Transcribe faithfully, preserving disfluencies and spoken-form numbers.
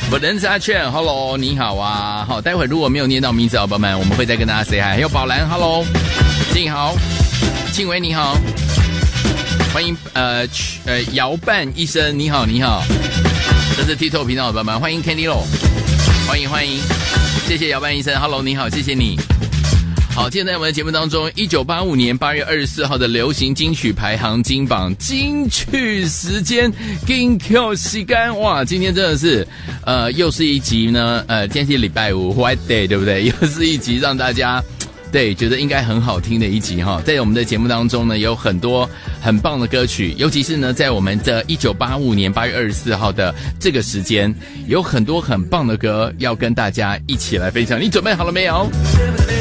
我人是阿劝 ，Hello， 你好啊，好，待会如果没有念到名字，宝宝们，我们会再跟大家 say hi。还有宝兰 ，Hello， 静好，庆伟你好，欢迎呃呃姚伴医生，你好你好，这是 TikTok 频道的宝宝们，欢迎 Candy Lo， 欢迎欢迎，谢谢姚伴医生 ，Hello 你好，谢谢你。好，今天在我们的节目当中，一九八五年八月二十四号的流行金曲排行金榜金曲时间，金曲时间，哇，今天真的是，呃，又是一集呢，呃，今天是礼拜五 White Day， 对不对？又是一集让大家对觉得应该很好听的一集哈。在我们的节目当中呢，有很多很棒的歌曲，尤其是呢，在我们的一九八五年八月二十四号的这个时间，有很多很棒的歌要跟大家一起来分享。你准备好了没有？